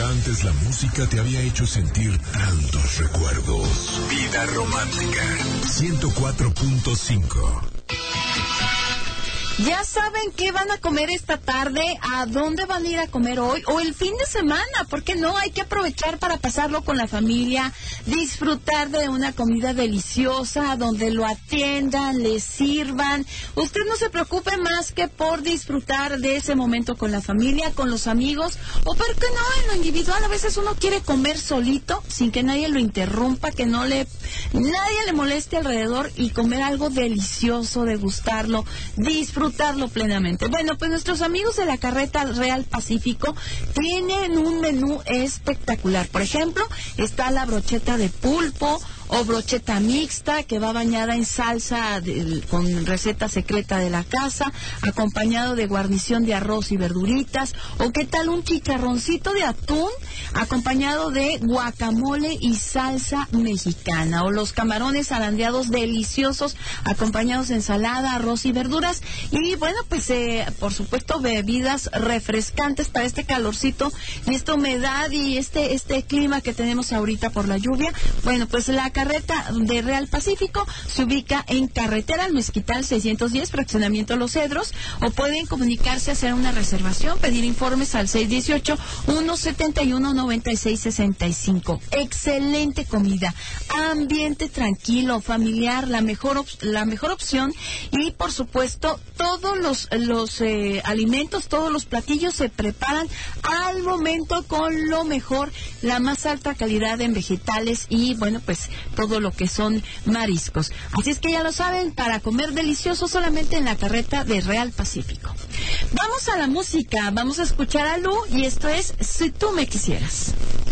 Nunca antes la música te había hecho sentir tantos recuerdos. Vida Romántica 104.5. ¿Ya saben qué van a comer esta tarde? ¿A dónde van a ir a comer hoy? ¿O el fin de semana? ¿Por qué no? Hay que aprovechar para pasarlo con la familia, disfrutar de una comida deliciosa, donde lo atiendan, le sirvan. Usted no se preocupe más que por disfrutar de ese momento con la familia, con los amigos, o por qué no, en lo individual. A veces uno quiere comer solito, sin que nadie lo interrumpa, que nadie le moleste alrededor, y comer algo delicioso, degustarlo, disfrutarlo plenamente. Bueno, pues nuestros amigos de la Carreta Real Pacífico tienen un menú espectacular. Por ejemplo, está la brocheta de pulpo o brocheta mixta, que va bañada en salsa con receta secreta de la casa, acompañado de guarnición de arroz y verduritas. O qué tal un chicharroncito de atún acompañado de guacamole y salsa mexicana, o los camarones zarandeados deliciosos acompañados de ensalada, arroz y verduras. Y bueno, pues por supuesto bebidas refrescantes para este calorcito y esta humedad y este clima que tenemos ahorita por la lluvia. Bueno, pues la Carreta de Real Pacífico se ubica en Carretera al Mezquital 610, fraccionamiento Los Cedros, o pueden comunicarse, hacer una reservación, pedir informes al 618-171-9665. Excelente comida, ambiente tranquilo, familiar, la mejor opción, y por supuesto todos los alimentos, todos los platillos se preparan al momento con lo mejor, la más alta calidad en vegetales y bueno, pues todo lo que son mariscos. Así es que ya lo saben, para comer delicioso solamente en la Carreta de Real Pacífico. Vamos a la música, vamos a escuchar a Lu, y esto es Si tú me quisieras.